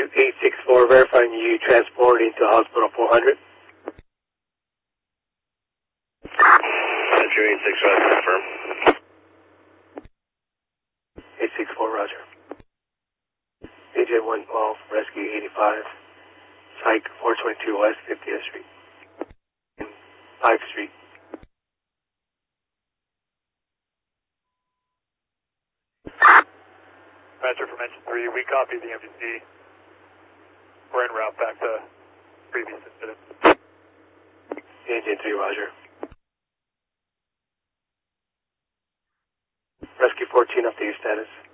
Rescue 864, verifying you transporting to Hospital 400. Rescue 865, confirm. 864, roger. AJ 112, Rescue 85, Psych 422 West 50th Street. 5th Street. Master from Engine 3, we copy the MDC. We're en route back to previous incident. Engine 3, roger. Rescue 14, update your status.